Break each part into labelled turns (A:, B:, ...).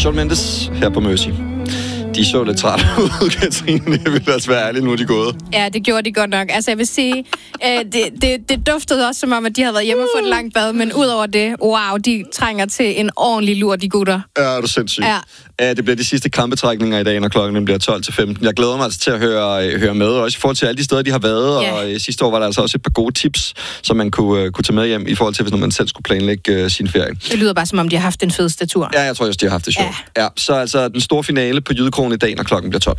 A: Shawn Mendes her på Mercy. De så lidt trætte ud, Katrine. Det vil altså være ærligt, nu er de gået.
B: Ja, det gjorde de godt nok. Altså, jeg vil sige, det duftede også som om, at de havde været hjemme og fået et langt bad, men udover det, wow, de trænger til en ordentlig lur, de gutter.
A: Ja, det er sindssygt.
B: Ja.
A: Det bliver de sidste kampetrækninger i dag, når klokken bliver 12-15. Jeg glæder mig altså til at høre med, også i forhold til alle de steder, de har været. Og sidste år var der altså også et par gode tips, som man kunne tage med hjem, i forhold til, hvis man selv skulle planlægge sin ferie.
B: Det lyder bare, som om de har haft en fed statur.
A: Ja, jeg tror også, de har haft det sjovt. Ja, så altså den store finale på Jydekrogen i dag, når klokken bliver 12.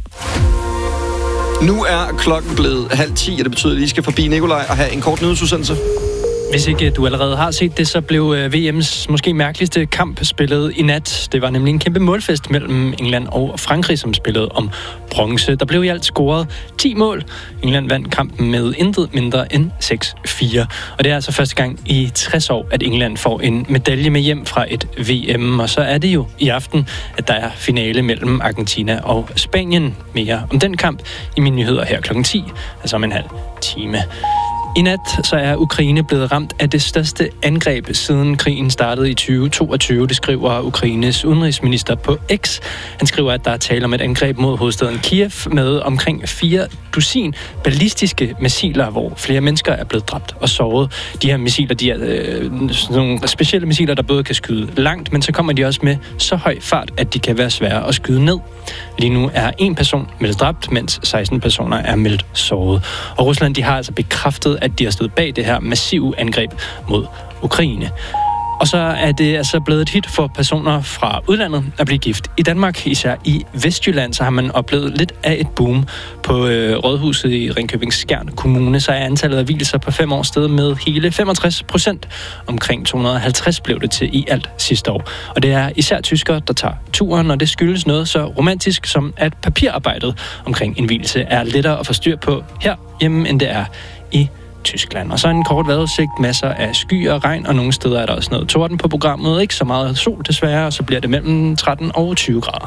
A: Nu er klokken blevet 9:30, og det betyder, at I skal forbi Nikolaj og have en kort nyhedsudsendelse.
C: Hvis ikke du allerede har set det, så blev VM's måske mærkeligste kamp spillet i nat. Det var nemlig en kæmpe målfest mellem England og Frankrig, som spillede om bronze. Der blev i alt scoret 10 mål. England vandt kampen med intet mindre end 6-4. Og det er altså første gang i 60 år, at England får en medalje med hjem fra et VM. Og så er det jo i aften, at der er finale mellem Argentina og Spanien. Mere om den kamp i mine nyheder her kl. 10, altså om en halv time. I nat så er Ukraine blevet ramt af det største angreb siden krigen startede i 2022. Det skriver Ukraines udenrigsminister på X. Han skriver, at der er tale om et angreb mod hovedstaden Kiev med omkring 4 dusin ballistiske missiler, hvor flere mennesker er blevet dræbt og såret. De her missiler, de er nogle specielle missiler, der både kan skyde langt, men så kommer de også med så høj fart, at de kan være svære at skyde ned. Lige nu er 1 person meldt dræbt, mens 16 personer er meldt såret. Og Rusland, de har altså bekræftet, at de har stået bag det her massive angreb mod Ukraine. Og så er det altså blevet et hit for personer fra udlandet at blive gift i Danmark. Især i Vestjylland, så har man oplevet lidt af et boom. På rådhuset i Ringkøbing-Skjern Kommune, så er antallet af vielser på 5 år steget med hele 65%. Omkring 250 blev det til i alt sidste år. Og det er især tyskere, der tager turen, og det skyldes noget så romantisk som, at papirarbejdet omkring en vielse er lettere at få styr på herhjemme, end det er i Tyskland. Og så en kort vejrudsigt, masser af skyer og regn, og nogle steder er der også noget torden på programmet. Ikke så meget sol desværre, og så bliver det mellem 13 og 20 grader.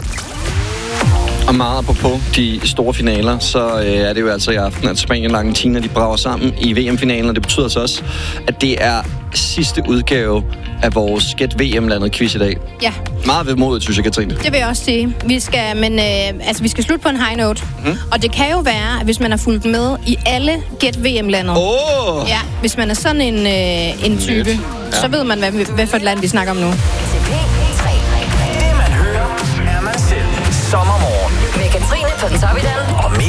A: Og meget apropos de store finaler, så er det jo altså i aften, at Spanien og Argentina, de brager sammen i VM-finalen, og det betyder så også, at det er sidste udgave af vores Gæt VM-landet quiz i dag.
B: Ja.
A: Meget vemodigt, synes jeg, Katrine.
B: Det vil jeg også sige. Vi skal slutte på en high note. Og det kan jo være, at hvis man har fulgt med i alle Gæt VM-landet. Ja, hvis man er sådan en type, så ved man, hvad for et land vi snakker om nu.
D: Det man hører, er man selv. Sommermorgen med Katrine på den top i dag. Og